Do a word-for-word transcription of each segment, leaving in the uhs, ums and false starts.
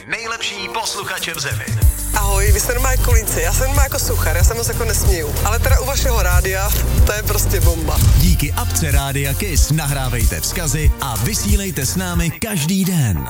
nejlepší posluchače v zemi. Ahoj, vy jste normální kolíci, já jsem normální jako suchar, já se moc jako nesměju. Ale teda u vašeho rádia, to je prostě bomba. Díky apce Rádia Kiss nahrávejte vzkazy a vysílejte s námi každý den.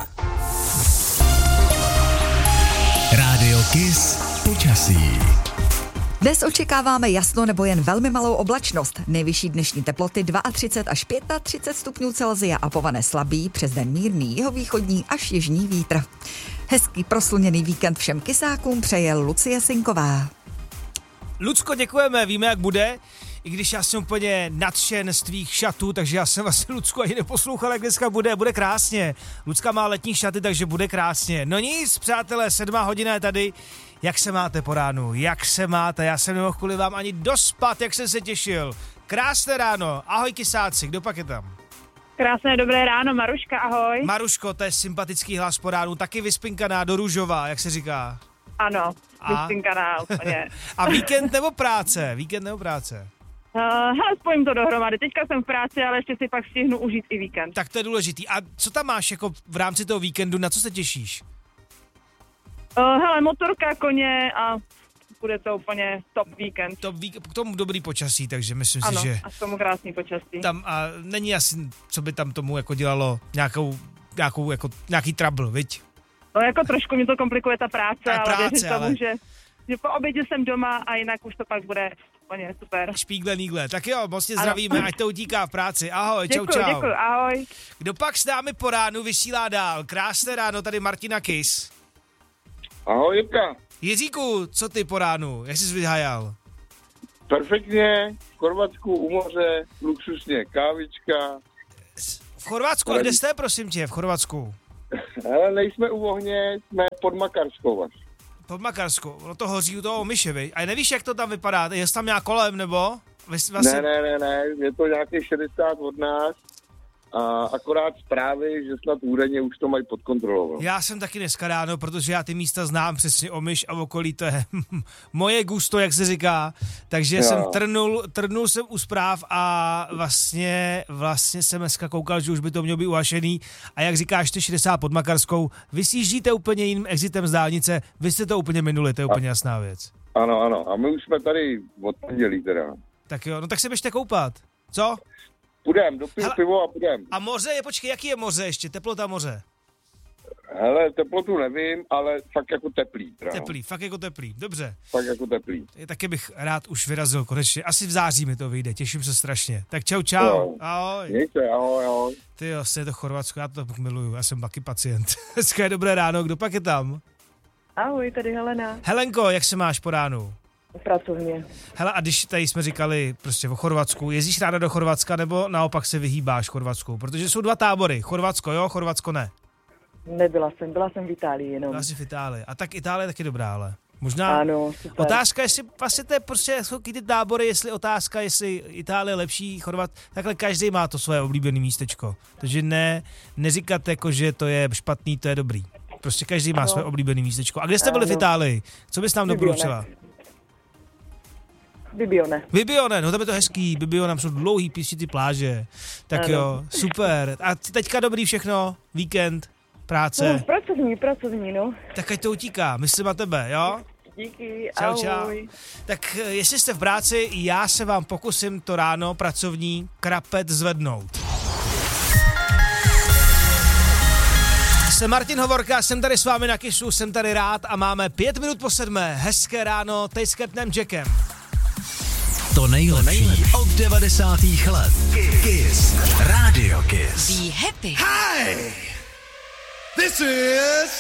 Rádio Kiss počasí. Dnes očekáváme jasno nebo jen velmi malou oblačnost. Nejvyšší dnešní teploty třicet dva až třicet pět stupňů Celsia a povane slabý, přes den mírný jihovýchodní až jižní vítr. Hezký prosluněný víkend všem kysákům přeje Lucie Sinková. Lucko, děkujeme, víme, jak bude. I když já jsem úplně nadšen z tvých šatů, takže já jsem vlastně Lucku ani neposlouchal, jak dneska bude. Bude krásně. Lucka má letní šaty, takže bude krásně. No nic, přátelé, sedmá hodina je tady. Jak se máte po ránu? Jak se máte? Já jsem nemohl kvůli vám ani dospat, jak jsem se těšil. Krásné ráno. Ahoj kysáci, kdo pak je tam? Krásné dobré ráno, Maruška, ahoj. Maruško, to je sympatický hlas po ránu, taky vyspinkaná do růžová, jak se říká. Ano, A? vyspinkaná úplně. A víkend nebo práce? Víkend nebo práce? Uh, hele, spojím to dohromady. Teďka jsem v práci, ale ještě si pak stihnu užít i víkend. Tak to je důležitý. A co tam máš jako v rámci toho víkendu, na co se těšíš? Uh, hele, motorka, koně a bude to úplně top víkend. To ví, k tomu dobrý počasí, takže myslím ano, si, že a k tomu krásný počasí. tam a není asi, co by tam tomu jako dělalo nějakou, nějakou jako, nějaký trouble, viď? No jako trošku mi to komplikuje ta práce, Ta ale práce, věřím tomu, ale... že, že po obědě jsem doma a jinak už to pak bude úplně super. Špígle, nígle. Tak jo, moc tě zdravíme, ať to utíká v práci. Ahoj, Děkuju, čau, čau. děkuju, ahoj. Kdo pak s námi po ránu vysílá dál? Krásné ráno, tady Martina Kiss. Ahoj, Jirka. Jiříku, co ty po ránu? Jak jsi vyhajal? Perfektně, v Chorvatsku u moře, luxusně, kávička. V Chorvatsku, a kde jste, prosím tě, v Chorvatsku? Ale nejsme u ohně, jsme pod Makarskou až. Pod Makarskou, no to hoří u toho myše, vy. A nevíš, jak to tam vypadá? Je tam nějak kolem, nebo? Vlastně... Ne, ne, ne, ne, je to nějakých šedesát od nás. A akorát zprávy, že snad údajně už to mají pod kontrolou. Já jsem taky dneska ráno, protože já ty místa znám přesně o myš a okolí, to je moje gusto, jak se říká. Takže jo. jsem trnul, trnul jsem u zpráv a vlastně, vlastně jsem dneska koukal, že už by to mělo být uhašený. A jak říkáš, ty šedesát pod Makarskou, vy si jíždíte úplně jiným exitem z dálnice, vy jste to úplně minuli, to je úplně jasná věc. Ano, ano, a my už jsme tady od pondělí teda. Tak jo, no tak se běžte koupat, co? Půjdem, dopiju pivo a půjdem. A moře je, počkej, jaký je moře ještě, teplota moře? Hele, teplotu nevím, ale fakt jako teplý. Teda. Teplý, fakt jako teplý, dobře. Fakt jako teplý. Taky bych rád už vyrazil konečně. Asi v září mi to vyjde, těším se strašně. Tak čau, čau. No. Ahoj. Mějte, ahoj, ahoj. Ty jo, je to Chorvatsko, já to miluju, já jsem taky pacient. Dneska je dobré ráno, kdo pak je tam? Ahoj, tady Helena. Helenko, jak se máš po ránu? Pracovně. Hele, a když tady jsme říkali prostě o Chorvatsku, jezdíš ráda do Chorvatska nebo naopak se vyhýbáš Chorvatsku? Protože jsou dva tábory, Chorvatsko jo, Chorvatsko ne. Nebyla jsem, byla jsem v Itálii jenom. Byla jsi v Itálii. A tak Itálie je taky dobrá, ale možná... Ano, super. Otázka, jestli vlastně to je prostě, jsou ty tábory, jestli otázka, jestli Itálie je lepší, Chorvat, takhle každý má to svoje oblíbené místečko. Takže ne, neříkat jako, že to je špatný, to je dobrý. Prostě každý má ano. svoje oblíbené místečko. A kde jste byli ano. v Itálii? Co bys nám doporučila? Bibione. Bibione, no tam je to hezký, Bibione, tam jsou dlouhý písčitý pláže. Tak ano. Jo, super. A teďka dobrý všechno, víkend, práce. No, pracovní, pracovní, no. Tak ať to utíká, myslím na tebe, jo? Díky, Čau, ahoj. čau. Tak jestli jste v práci, já se vám pokusím to ráno pracovní krapet zvednout. Jsem Martin Hovorka, jsem tady s vámi na Kissu, jsem tady rád a máme pět minut po sedmé. Hezké ráno, teď s Captainem Jackem. To nejlepší od devadesátých let. Kiss. Radio Kiss. Be happy. Hi! This is